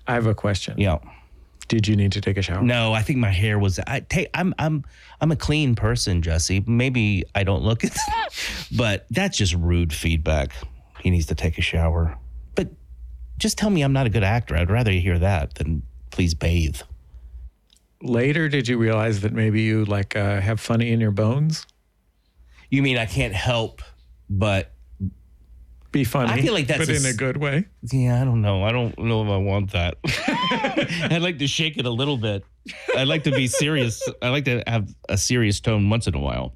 I have a question. Yeah. Did you need to take a shower? No, I think my hair was. I'm a clean person, Jesse. Maybe I don't look it, but that's just rude feedback. He needs to take a shower. But just tell me I'm not a good actor. I'd rather hear that than please bathe. Later, did you realize that maybe you have funny in your bones? You mean I can't help but be funny? I feel like that's but in a good way. Yeah, I don't know. I don't know if I want that. I'd like to shake it a little bit. I'd like to be serious. I like to have a serious tone once in a while.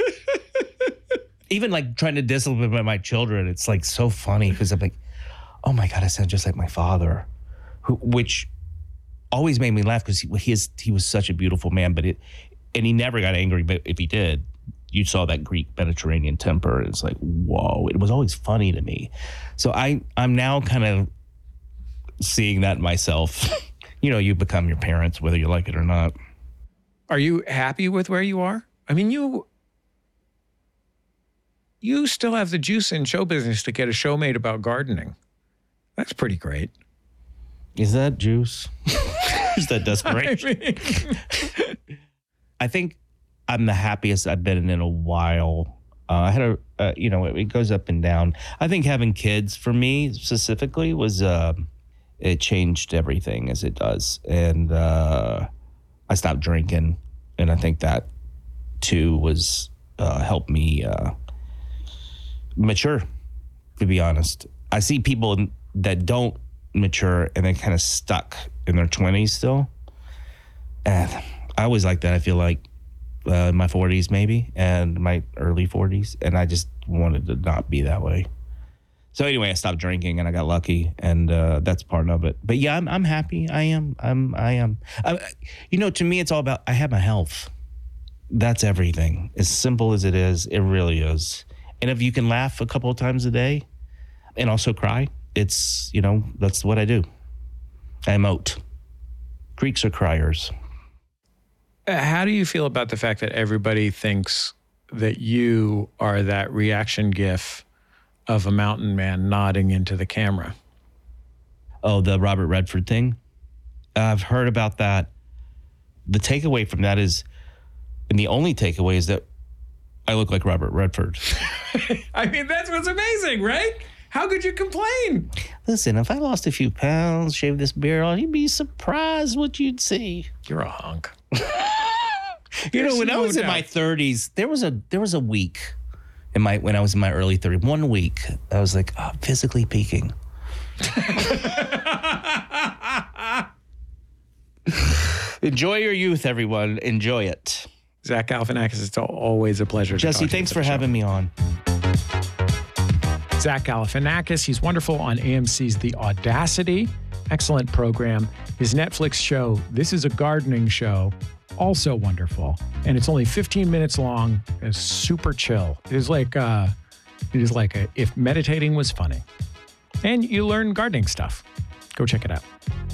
Even like trying to discipline my children, it's like so funny because I'm like, oh my God, I sound just like my father, which always made me laugh because he was such a beautiful man, and he never got angry. But if he did, you saw that Greek Mediterranean temper. It's like, whoa, it was always funny to me. So I'm now kind of seeing that in myself. You become your parents, whether you like it or not. Are you happy with where you are? I mean, you still have the juice in show business to get a show made about gardening. That's pretty great. Is that juice? Is that desperation? I think I'm the happiest I've been in a while. I had it goes up and down. I think having kids for me specifically was, it changed everything as it does. And I stopped drinking. And I think that too was, helped me mature, to be honest. I see people that don't mature and they're kind of stuck in their 20s still. And I was like that, I feel like. In my 40s maybe and my early 40s, and I just wanted to not be that way. So anyway, I stopped drinking and I got lucky, and that's part of it. But yeah, I'm happy. I am. To me, it's all about I have my health. That's everything. As simple as it is, it really is. And if you can laugh a couple of times a day and also cry, it's that's what I do. I emote. Greeks are criers. How do you feel about the fact that everybody thinks that you are that reaction gif of a mountain man nodding into the camera? Oh, the Robert Redford thing? I've heard about that. The takeaway from that is, and the only takeaway is that I look like Robert Redford. I mean, that's what's amazing, right? How could you complain? Listen, if I lost a few pounds, shaved this beard off, you'd be surprised what you'd see. You're a hunk. When I was in my 30s, there was a week when I was in my early 30s, 1 week, I was like, physically peaking. Enjoy your youth, everyone. Enjoy it. Zach Galifianakis, it's always a pleasure. Jesse, thanks for having me on. Zach Galifianakis, he's wonderful on AMC's The Audacity. Excellent program. His Netflix show, This Is a Gardening Show, also wonderful. And it's only 15 minutes long. It's super chill. It is like if meditating was funny. And you learn gardening stuff. Go check it out.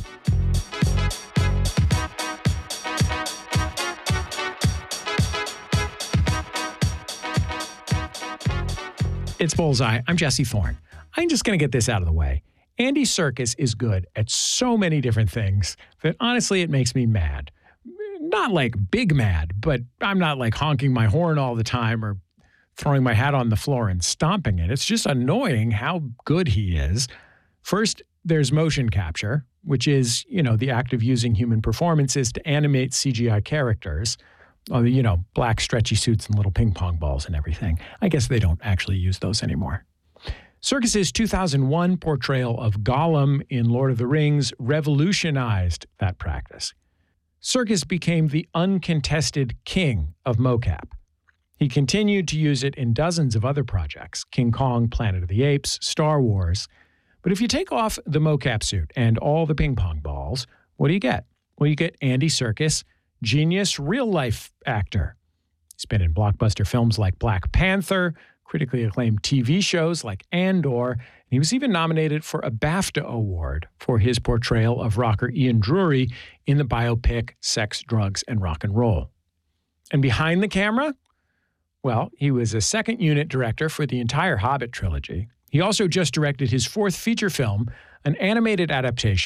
It's Bullseye. I'm Jesse Thorne. I'm just going to get this out of the way. Andy Serkis is good at so many different things that honestly it makes me mad. Not like big mad, but I'm not like honking my horn all the time or throwing my hat on the floor and stomping it. It's just annoying how good he is. First, there's motion capture, which is, the act of using human performances to animate CGI characters. Black stretchy suits and little ping pong balls and everything. I guess they don't actually use those anymore. Serkis's 2001 portrayal of Gollum in Lord of the Rings revolutionized that practice. Serkis became the uncontested king of mocap. He continued to use it in dozens of other projects, King Kong, Planet of the Apes, Star Wars. But if you take off the mocap suit and all the ping pong balls, what do you get? Well, you get Andy Serkis, genius real-life actor. He's been in blockbuster films like Black Panther, critically acclaimed TV shows like Andor, and he was even nominated for a BAFTA award for his portrayal of rocker Ian Drury in the biopic Sex, Drugs, and Rock and Roll. And behind the camera, well, he was a second unit director for the entire Hobbit trilogy. He also just directed his fourth feature film, an animated adaptation